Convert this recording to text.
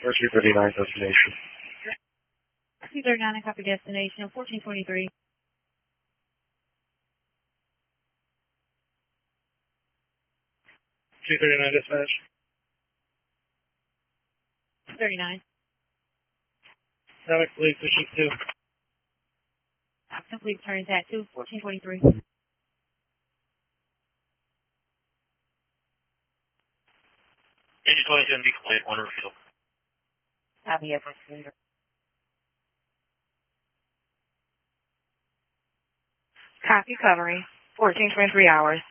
Or 239 destination. 239, copy destination, 1423. Dispatch. 39. Traffic police, pushing 2. Complete turn at 2, 1423. Engine 27, be complete, 1 refill. Copy, yes, please. Copy, covering, 1423 hours.